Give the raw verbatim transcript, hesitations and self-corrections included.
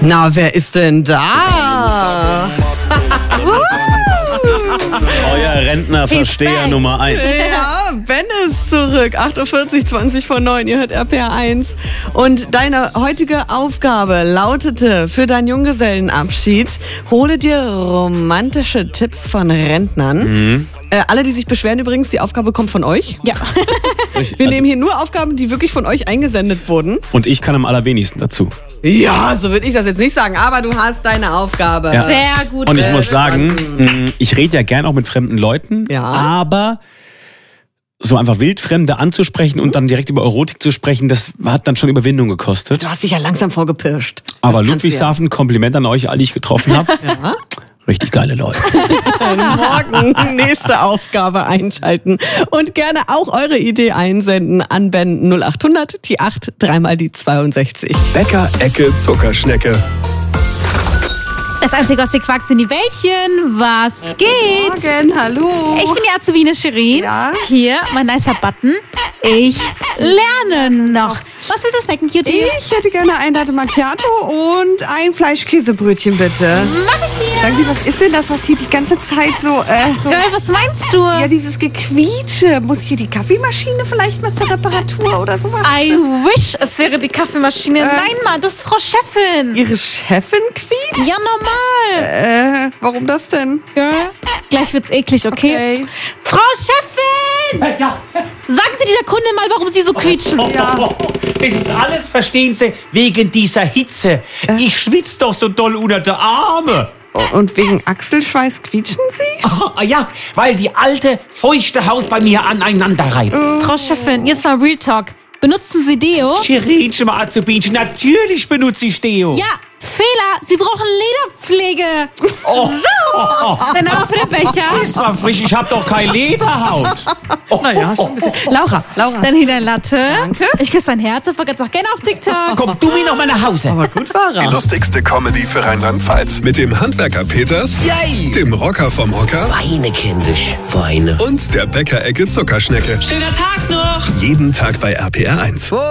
Na, wer ist denn da? Euer Rentnerversteher Nummer eins. Ja, Ben ist zurück. acht Uhr vierzig, zwanzig vor neun. Ihr hört R P R eins. Und deine heutige Aufgabe lautete für deinen Junggesellenabschied: Hole dir romantische Tipps von Rentnern. Mhm. Äh, alle, die sich beschweren übrigens, die Aufgabe kommt von euch. Ja. Wir nehmen hier nur Aufgaben, die wirklich von euch eingesendet wurden. Und ich kann am allerwenigsten dazu. Ja, so würde ich das jetzt nicht sagen, aber du hast deine Aufgabe. Ja. Sehr gut. Und ich muss sagen, ich rede ja gern auch mit fremden Leuten, ja. aber so einfach Wildfremde anzusprechen und dann direkt über Erotik zu sprechen, das hat dann schon Überwindung gekostet. Du hast dich ja langsam vorgepirscht. Aber Ludwigshafen, ja. Kompliment an euch, alle, die ich getroffen habe. Ja. Richtig geile Leute. Morgen nächste Aufgabe einschalten und gerne auch eure Idee einsenden an Ben null acht hundert, die acht, dreimal die zweiundsechzig. Bäcker Ecke Zuckerschnecke. Das einzige, was ihr quakt, sind die Bällchen. Was geht? Morgen, hallo. Ich bin die Azubine Shirin. Ja? Hier, mein nicer Button. Ich lerne noch. Was willst du snacken, Cutie? Ich hätte gerne ein Latte Macchiato und ein Fleischkäsebrötchen, bitte. Mach ich hier. Sagen Sie, was ist denn das, was hier die ganze Zeit so... Äh, so Girl, was meinst du? ja, dieses Gequietsche. Muss hier die Kaffeemaschine vielleicht mal zur Reparatur oder sowas? I wish, es wäre die Kaffeemaschine. Äh, Nein, Mann, das ist Frau Chefin. Ihre Chefin quietscht? Ja, normal. Äh, warum das denn? Girl, gleich wird's eklig, okay? Okay. Frau Chefin! Ja. Sagen Sie dieser Kunde mal, warum Sie so quietschen. Ja. Das ist alles, verstehen Sie, wegen dieser Hitze. Ich schwitze doch so doll unter der Arme. Und wegen Achselschweiß quietschen Sie? Ah, ja, weil die alte, feuchte Haut bei mir aneinander reibt. Frau Chefin, jetzt mal Real Talk. Benutzen Sie Deo? Chirinchen, mal Azubinchen, natürlich benutze ich Deo. Ja, Fehler. Sie brauchen Lederpflege. Oh. So, Oh, oh. dann aber für den Becher. Ist mal frisch, ich hab doch keine Lederhaut. Oh, Naja, schon ein bisschen. Laura, Laura. Dann hier dein Latte. Danke. Ich küsse dein Herz und vergesst auch gerne auf TikTok. Komm du mir noch mal nach Hause. Aber gut war Die er. lustigste Comedy für Rheinland-Pfalz. Mit dem Handwerker Peters, Yay! dem Rocker vom Hocker Weine, kindisch, Weine. und der Bäcker Ecke Zuckerschnecke. Schöner Tag noch! Jeden Tag bei R P R eins.